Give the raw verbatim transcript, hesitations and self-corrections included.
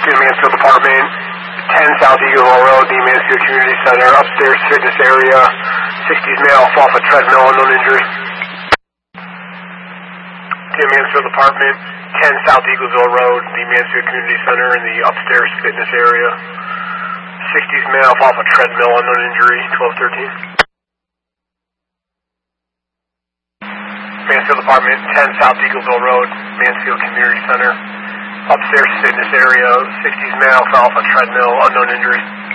to the Mansfield Department, ten South Eagleville Road, the Mansfield Community Center, upstairs fitness area, sixties male, off a treadmill, unknown injury. To the Mansfield Department, ten South Eagleville Road, the Mansfield Community Center, in the upstairs fitness area, sixties male, off a treadmill, unknown injury, twelve thirteen. Mansfield Department, ten South Eagleville Road, Mansfield Community Center, upstairs fitness area, sixties male, off a treadmill, unknown injury.